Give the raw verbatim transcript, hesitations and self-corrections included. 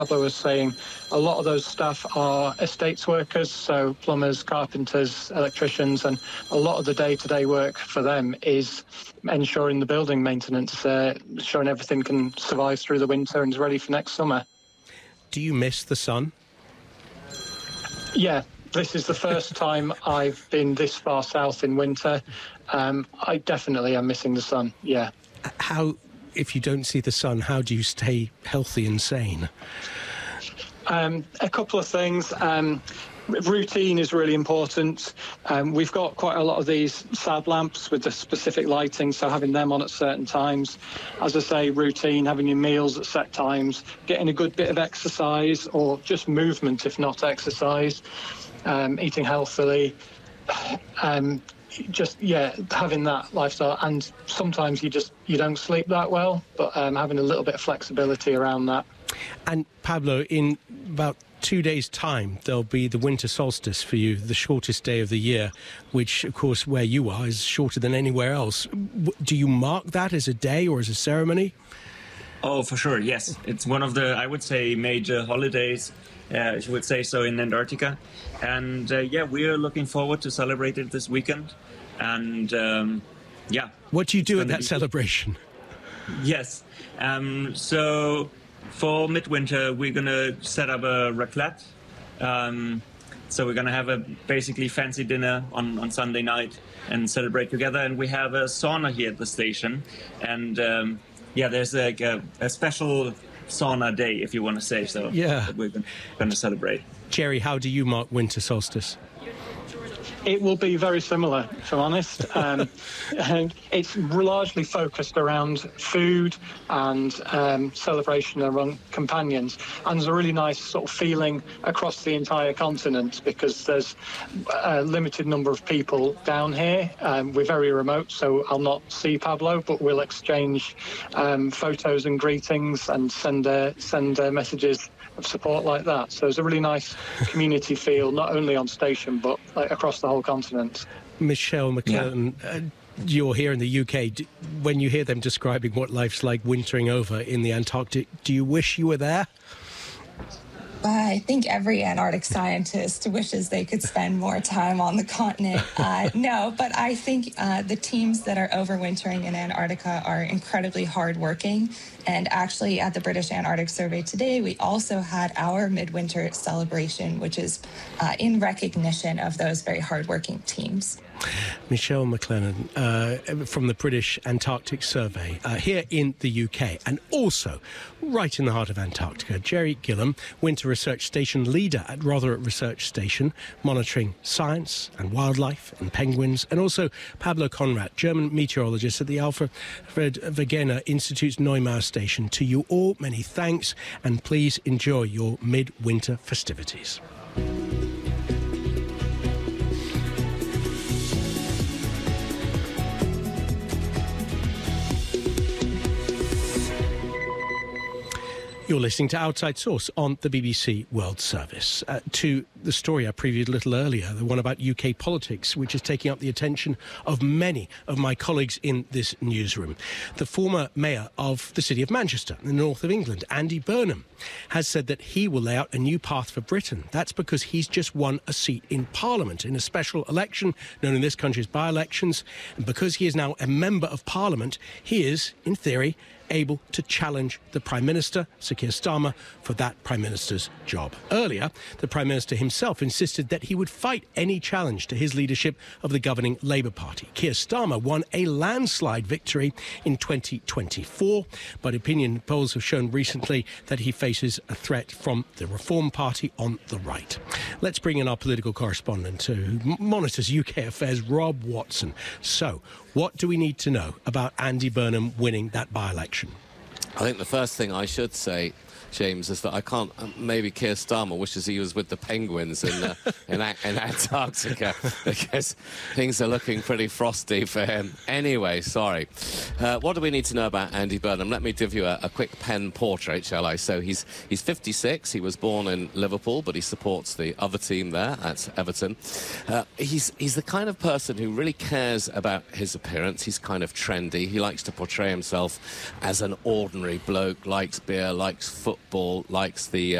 Pablo was saying, a lot of those staff are estates workers, so plumbers, carpenters, electricians, and a lot of the day-to-day work for them is ensuring the building maintenance, uh, ensuring everything can survive through the winter and is ready for next summer. Do you miss the sun? Yeah, this is the first time I've been this far south in winter. Um, I definitely am missing the sun, yeah. How, if you don't see the sun, how do you stay healthy and sane? Um, a couple of things. Um, routine is really important. Um, we've got quite a lot of these S A B lamps with the specific lighting, so having them on at certain times. As I say, routine, having your meals at set times, getting a good bit of exercise or just movement if not exercise, um, eating healthily, um, just, yeah, having that lifestyle. And sometimes you just, you don't sleep that well, but um, having a little bit of flexibility around that. And Pablo, in about two days' time, there'll be the winter solstice for you, the shortest day of the year, which, of course, where you are is shorter than anywhere else. Do you mark that as a day or as a ceremony? Oh, for sure, yes. It's one of the, I would say, major holidays, uh, you would say so, in Antarctica. And, uh, yeah, we are looking forward to celebrate it this weekend. And, um, yeah. What do you do at that celebration? Yes. Um, so... For midwinter, we're going to set up a raclette. Um, so we're going to have a basically fancy dinner on, on Sunday night and celebrate together. And we have a sauna here at the station. And, um, yeah, there's like a, a special sauna day, if you want to say so. Yeah. That we're going to celebrate. Jerry, how do you mark winter solstice? It will be very similar, if I'm honest. Um, and it's largely focused around food and um, celebration around companions. And there's a really nice sort of feeling across the entire continent because there's a limited number of people down here. Um, we're very remote, so I'll not see Pablo, but we'll exchange um, photos and greetings and send uh, send uh, messages of support like that. So there's a really nice community feel, not only on station, but like across the whole continent. Michelle McClellan, yeah. uh, you're here in the U K. Do, when you hear them describing what life's like wintering over in the Antarctic, do you wish you were there? I think every Antarctic scientist wishes they could spend more time on the continent. Uh, no, but I think uh, the teams that are overwintering in Antarctica are incredibly hardworking. And actually, at the British Antarctic Survey today, we also had our midwinter celebration, which is uh, in recognition of those very hardworking teams. Michelle McClellan uh, from the British Antarctic Survey uh, here in the U K, and also right in the heart of Antarctica, Jerry Gillam, Winter Research Station leader at Rotherham Research Station, monitoring science and wildlife and penguins, and also Pablo Conrad, German meteorologist at the Alfred Wegener Institute's Neumayer Station. To you all, many thanks, and please enjoy your midwinter festivities. You're listening to Outside Source on the B B C World Service. Uh, to the story I previewed a little earlier, the one about U K politics, which is taking up the attention of many of my colleagues in this newsroom. The former mayor of the city of Manchester, in the north of England, Andy Burnham, has said that he will lay out a new path for Britain. That's because he's just won a seat in Parliament in a special election known in this country as by-elections. And because he is now a member of Parliament, he is, in theory, able to challenge the Prime Minister, Sir Keir Starmer, for that Prime Minister's job. Earlier, the Prime Minister himself insisted that he would fight any challenge to his leadership of the governing Labour Party. Keir Starmer won a landslide victory in twenty twenty-four, but opinion polls have shown recently that he faces a threat from the Reform Party on the right. Let's bring in our political correspondent who monitors U K affairs, Rob Watson. So, what do we need to know about Andy Burnham winning that by-election? I think the first thing I should say, James, is that I can't... Uh, maybe Keir Starmer wishes he was with the penguins in, uh, in, in Antarctica, because things are looking pretty frosty for him. Anyway, sorry. Uh, what do we need to know about Andy Burnham? Let me give you a, a quick pen portrait, shall I? So he's he's fifty-six. He was born in Liverpool, but he supports the other team there at Everton. Uh, he's, he's the kind of person who really cares about his appearance. He's kind of trendy. He likes to portray himself as an ordinary bloke, likes beer, likes football, football, likes the